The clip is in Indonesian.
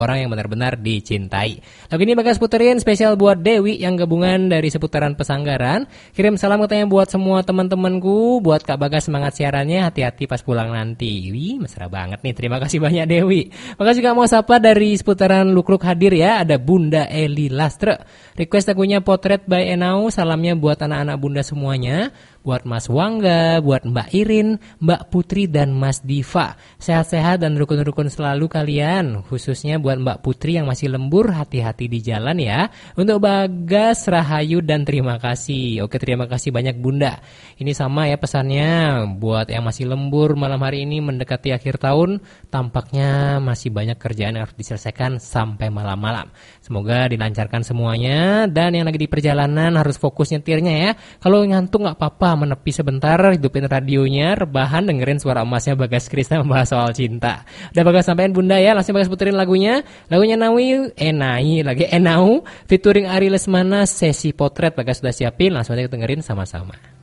orang yang benar-benar dicintai. Lagu ini Bagas puterin spesial buat Dewi yang gabungan dari seputaran Pesanggaran. Kirim salam katanya buat semua teman-temanku, buat Kak Bagas semangat siarannya, hati-hati pas pulang nanti. Wih, mesra banget nih. Terima kasih banyak Dewi. Maka juga mau sapa dari seputaran Lukruk hadir ya, ada Bunda Eli Lastre. Request lagunya Potret by Enau, salamnya buat anak-anak Bunda semuanya. Buat Mas Wangga, buat Mbak Irin, Mbak Putri, dan Mas Diva. Sehat-sehat dan rukun-rukun selalu kalian. Khususnya buat Mbak Putri yang masih lembur, hati-hati di jalan ya. Untuk Bagas, Rahayu, dan terima kasih. Oke, terima kasih banyak Bunda. Ini sama ya pesannya. Buat yang masih lembur malam hari ini mendekati akhir tahun, tampaknya masih banyak kerjaan yang harus diselesaikan sampai malam-malam. Semoga dilancarkan semuanya. Dan yang lagi di perjalanan harus fokus nyetirnya ya. Kalau ngantuk gak apa-apa, menepi sebentar, hidupin radionya, rebahan, dengerin suara emasnya Bagas Krisna membahas soal cinta. Udah Bagas sampein Bunda ya, langsung Bagas puterin lagunya Enau featuring Ari Lesmana, Sesi Potret. Bagas sudah siapin, langsung aja dengerin sama-sama.